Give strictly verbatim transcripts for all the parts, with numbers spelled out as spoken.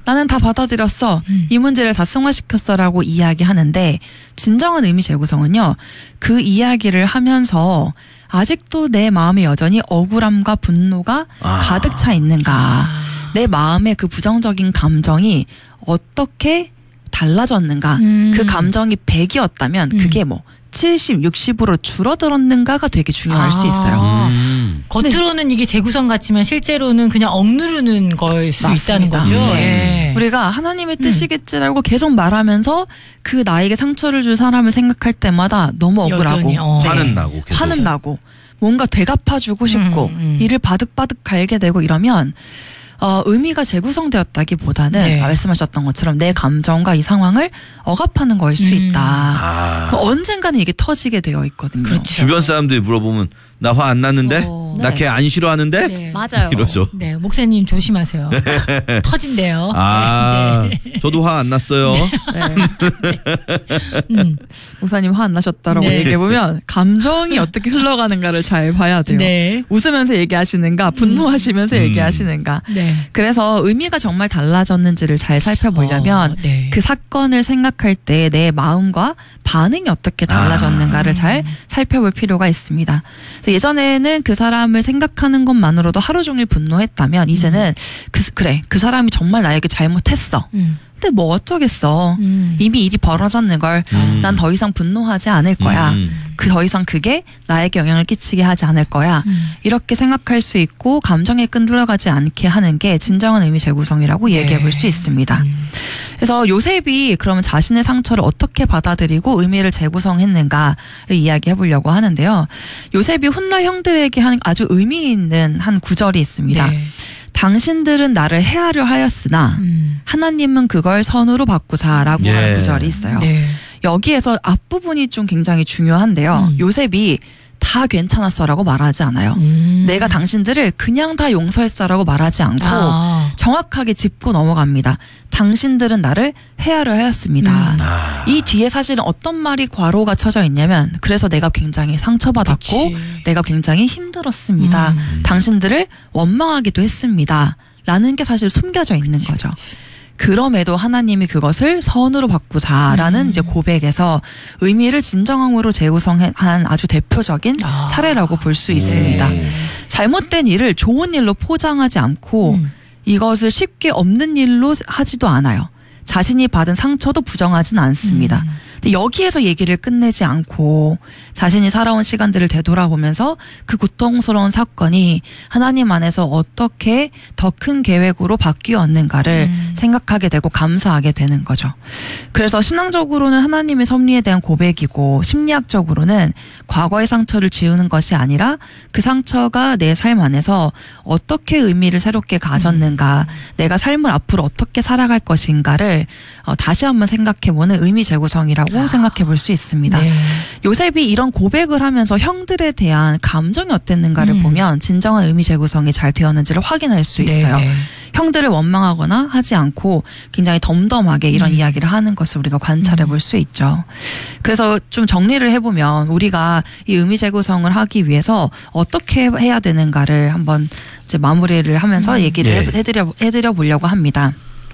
나는 다 받아들였어. 음. 이 문제를 다 승화시켰어라고 이야기하는데 진정한 의미 재구성은요. 그 이야기를 하면서 아직도 내 마음에 여전히 억울함과 분노가 아. 가득 차 있는가. 아. 내 마음의 그 부정적인 감정이 어떻게 달라졌는가. 음. 그 감정이 백이었다면 음. 그게 뭐 칠십, 육십으로 줄어들었는가가 되게 중요할 아. 수 있어요. 음. 겉으로는 이게 재구성 같지만 실제로는 그냥 억누르는 걸 수 있다는 맞습니다. 거죠. 네. 예. 우리가 하나님의 음. 뜻이겠지라고 계속 말하면서 그 나에게 상처를 줄 사람을 생각할 때마다 너무 억울하고 여전히, 어. 화는 나고 계속. 화는 나고 뭔가 되갚아주고 싶고 음, 음. 이를 바득바득 갈게 되고 이러면 어, 의미가 재구성되었다기보다는 네. 말씀하셨던 것처럼 내 감정과 이 상황을 억압하는 거일 수 음. 있다. 아. 그럼 언젠가는 이게 터지게 되어 있거든요. 그렇죠. 주변 사람들이 물어보면 나 화 안 났는데? 어. 나 네. 걔 안 싫어하는데? 네. 맞아요. 이러죠. 네, 목사님 조심하세요. 터진대요. 아, 네. 저도 화 안 났어요. 네. 음. 목사님 화 안 나셨다라고 네. 얘기해보면 감정이 어떻게 흘러가는가를 잘 봐야 돼요. 네. 웃으면서 얘기하시는가 분노하시면서 음. 얘기하시는가. 네. 그래서 의미가 정말 달라졌는지를 잘 살펴보려면 어, 네. 그 사건을 생각할 때 내 마음과 반응이 어떻게 달라졌는가를 아. 잘 살펴볼 필요가 있습니다. 예전에는 그 사람을 생각하는 것만으로도 하루 종일 분노했다면 이제는 그, 그래 그 사람이 정말 나에게 잘못했어. 음. 근데 뭐 어쩌겠어. 음. 이미 일이 벌어졌는 걸 난 음. 더 이상 분노하지 않을 거야. 음. 그 더 이상 그게 나에게 영향을 끼치게 하지 않을 거야. 음. 이렇게 생각할 수 있고 감정에 끈들어가지 않게 하는 게 진정한 의미 재구성이라고 네. 얘기해 볼 수 있습니다. 음. 그래서 요셉이 그러면 자신의 상처를 어떻게 받아들이고 의미를 재구성했는가를 이야기해 보려고 하는데요. 요셉이 훗날 형들에게 한 아주 의미 있는 한 구절이 있습니다. 네. 당신들은 나를 해하려 하였으나 음. 하나님은 그걸 선으로 바꾸사라고 예. 하는 구절이 있어요. 네. 여기에서 앞부분이 좀 굉장히 중요한데요. 음. 요셉이 다 괜찮았어라고 말하지 않아요. 음. 내가 당신들을 그냥 다 용서했어라고 말하지 않고 아. 정확하게 짚고 넘어갑니다. 당신들은 나를 해하려 하였습니다. 음. 아. 이 뒤에 사실은 어떤 말이 괄호가 쳐져 있냐면 그래서 내가 굉장히 상처받았고 그치. 내가 굉장히 힘들었습니다. 음. 당신들을 원망하기도 했습니다. 라는 게 사실 숨겨져 있는 거죠. 그럼에도 하나님이 그것을 선으로 바꾸사라는 음. 이제 고백에서 의미를 진정함으로 재구성한 아주 대표적인 아. 사례라고 볼 수 있습니다. 네. 잘못된 일을 좋은 일로 포장하지 않고 음. 이것을 쉽게 없는 일로 하지도 않아요. 자신이 받은 상처도 부정하진 않습니다. 음. 근데 여기에서 얘기를 끝내지 않고 자신이 살아온 시간들을 되돌아보면서 그 고통스러운 사건이 하나님 안에서 어떻게 더 큰 계획으로 바뀌었는가를 음. 생각하게 되고 감사하게 되는 거죠. 그래서 신앙적으로는 하나님의 섭리에 대한 고백이고 심리학적으로는 과거의 상처를 지우는 것이 아니라 그 상처가 내 삶 안에서 어떻게 의미를 새롭게 가졌는가, 음. 내가 삶을 앞으로 어떻게 살아갈 것인가를 어, 다시 한번 생각해보는 의미 재구성이라고 아. 생각해 볼 수 있습니다. 네. 요셉이 이런 고백을 하면서 형들에 대한 감정이 어땠는가를 음. 보면 진정한 의미 재구성이 잘 되었는지를 확인할 수 있어요. 네, 네. 형들을 원망하거나 하지 않고 굉장히 덤덤하게 이런 음. 이야기를 하는 것을 우리가 관찰해 볼 수 있죠. 그래서 좀 정리를 해보면 우리가 이 의미 재구성을 하기 위해서 어떻게 해야 되는가를 한번 이제 마무리를 하면서 음. 얘기를 네. 해- 해드려, 해드려 보려고 합니다.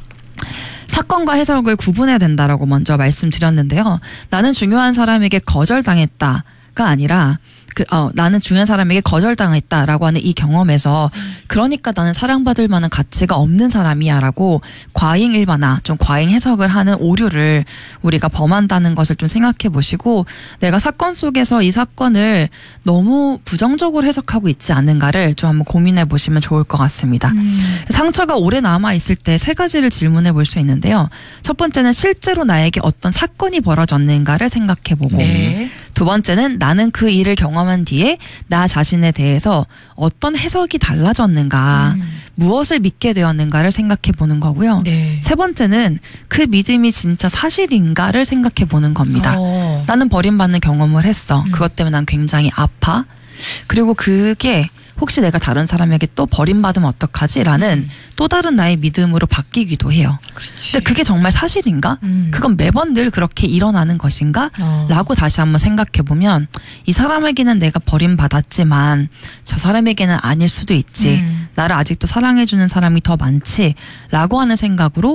사건과 해석을 구분해야 된다라고 먼저 말씀드렸는데요. 나는 중요한 사람에게 거절당했다가 아니라 그, 어, 나는 중요한 사람에게 거절당했다라고 하는 이 경험에서 그러니까 나는 사랑받을 만한 가치가 없는 사람이야라고 과잉 일반화, 좀 과잉 해석을 하는 오류를 우리가 범한다는 것을 좀 생각해 보시고 내가 사건 속에서 이 사건을 너무 부정적으로 해석하고 있지 않은가를 좀 한번 고민해 보시면 좋을 것 같습니다. 음. 상처가 오래 남아있을 때 세 가지를 질문해 볼 수 있는데요. 첫 번째는 실제로 나에게 어떤 사건이 벌어졌는가를 생각해 보고 네. 두 번째는 나는 그 일을 경험한 뒤에 나 자신에 대해서 어떤 해석이 달라졌는가, 음. 무엇을 믿게 되었는가를 생각해 보는 거고요. 네. 세 번째는 그 믿음이 진짜 사실인가를 생각해 보는 겁니다. 어. 나는 버림받는 경험을 했어. 음. 그것 때문에 난 굉장히 아파. 그리고 그게 혹시 내가 다른 사람에게 또 버림받으면 어떡하지? 라는 음. 또 다른 나의 믿음으로 바뀌기도 해요. 그렇지. 근데 그게 정말 사실인가? 음. 그건 매번 늘 그렇게 일어나는 것인가? 어. 라고 다시 한번 생각해보면 이 사람에게는 내가 버림받았지만 저 사람에게는 아닐 수도 있지. 음. 나를 아직도 사랑해주는 사람이 더 많지. 라고 하는 생각으로